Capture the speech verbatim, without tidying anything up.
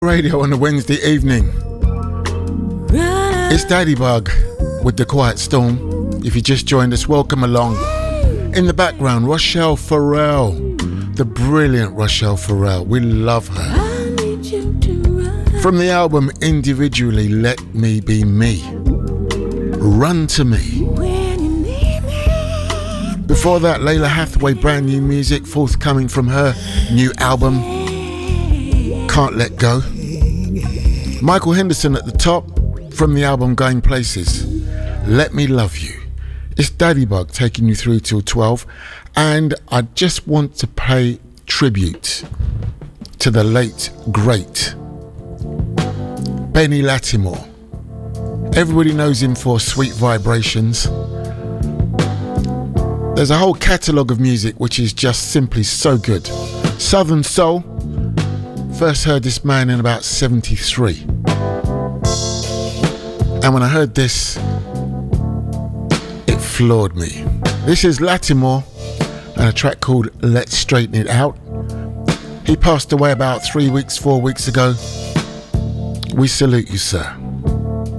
Radio on a Wednesday evening. It's Daddy Bug with The Quiet Storm. If you just joined us, welcome along. In the background, Rochelle Farrell, the brilliant Rochelle Farrell. We love her. From the album Individually, Let Me Be Me. Run to Me. Before that, Layla Hathaway, brand new music forthcoming from her new album, Can't Let Go. Michael Henderson at the top from the album Going Places, Let Me Love You. It's Daddy Bug taking you through till twelve, and I just want to pay tribute to the late, great Benny Lattimore. Everybody knows him for Sweet Vibrations. There's a whole catalogue of music which is just simply so good. Southern Soul. First heard this man in about seventy-three. And when I heard this, it floored me. This is Lattimore and a track called Let's Straighten It Out. He passed away about three weeks, four weeks ago. We salute you, sir.